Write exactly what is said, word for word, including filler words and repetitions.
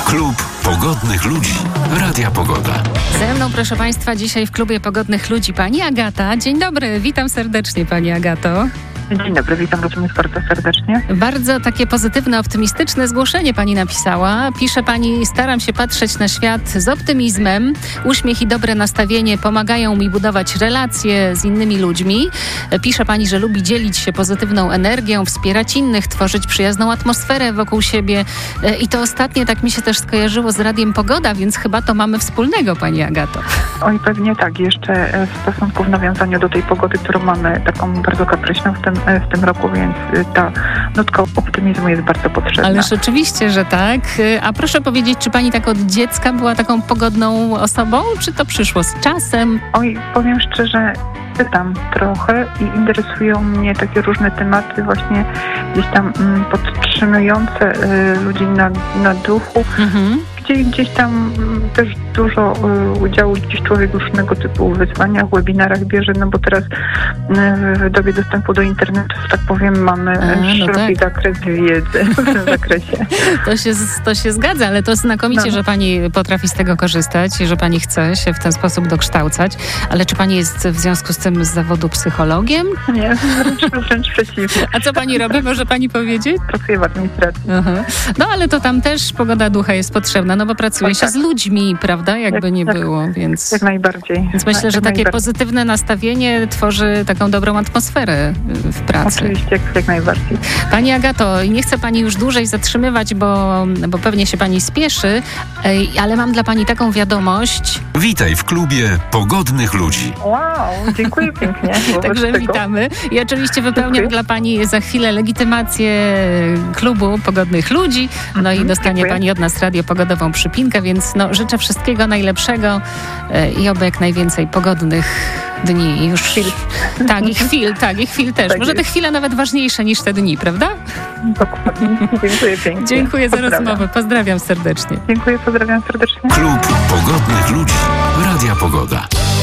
Klub Pogodnych Ludzi Radia Pogoda. Ze mną, proszę Państwa, dzisiaj w Klubie Pogodnych Ludzi pani Agata. Dzień dobry, witam serdecznie pani Agato. Dzień dobry, witam również bardzo serdecznie. Bardzo takie pozytywne, optymistyczne zgłoszenie pani napisała. Pisze pani: staram się patrzeć na świat z optymizmem. Uśmiech i dobre nastawienie pomagają mi budować relacje z innymi ludźmi. Pisze pani, że lubi dzielić się pozytywną energią, wspierać innych, tworzyć przyjazną atmosferę wokół siebie. I to ostatnie tak mi się też skojarzyło z Radiem Pogoda, więc chyba to mamy wspólnego, pani Agato. Oj, pewnie tak. Jeszcze w stosunku w nawiązaniu do tej pogody, którą mamy taką bardzo kapryśną w tym, w tym roku, więc ta nutka optymizmu jest bardzo potrzebna. Ależ oczywiście, że tak. A proszę powiedzieć, czy pani tak od dziecka była taką pogodną osobą, czy to przyszło z czasem? Oj, powiem szczerze, czytam trochę i interesują mnie takie różne tematy właśnie gdzieś tam mm, podtrzymujące y, ludzi na, na duchu. Mhm. Gdzie, gdzieś tam też dużo y, udziału gdzieś człowiek w różnego typu wyzwaniach, webinarach bierze, no bo teraz y, w dobie dostępu do internetu, że tak powiem, mamy A, no szeroki tak. zakres wiedzy w tym zakresie. To się, to się zgadza, ale to znakomicie, no. że pani potrafi z tego korzystać i że pani chce się w ten sposób dokształcać. Ale czy pani jest w związku z tym z zawodu psychologiem? Nie, wręcz, wręcz przeciwnie. A co pani robi? Może pani powiedzieć? Pracuję w administracji. Aha. No ale to tam też pogoda ducha jest potrzebna, no bo pracuje tak, się tak. z ludźmi, prawda? Jakby jak, nie tak, było, więc... Jak najbardziej. Więc myślę, jak że takie najbardziej. pozytywne nastawienie tworzy taką dobrą atmosferę w pracy. Oczywiście, jak, jak najbardziej. Pani Agato, nie chcę pani już dłużej zatrzymywać, bo, bo pewnie się pani spieszy, ale mam dla pani taką wiadomość. Witaj w Klubie Pogodnych Ludzi. Wow, dziękuję pięknie. Także tego. witamy. I oczywiście wypełniam Dziękuję. dla pani za chwilę legitymację Klubu Pogodnych Ludzi. No mhm, i dostanie dziękuję. pani od nas radiopogodową przypinkę, więc no, życzę wszystkiego najlepszego i oby jak najwięcej pogodnych dni już. Chwil. Tak, i chwil, tak, i chwil też. Tak Może jest. te chwile nawet ważniejsze niż te dni, prawda? Dokładnie. Dziękuję pięknie. Dziękuję za pozdrawiam. rozmowę. Pozdrawiam serdecznie. Dziękuję, pozdrawiam serdecznie. Klub Pogodnych Ludzi Radia Pogoda.